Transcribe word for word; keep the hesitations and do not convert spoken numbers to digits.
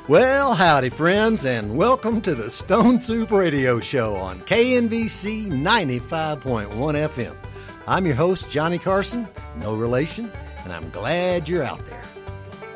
Well, howdy, friends, and welcome to the Stone Soup Radio Show on K N V C ninety-five point one F M. I'm your host, Johnny Carson, no relation, and I'm glad you're out there.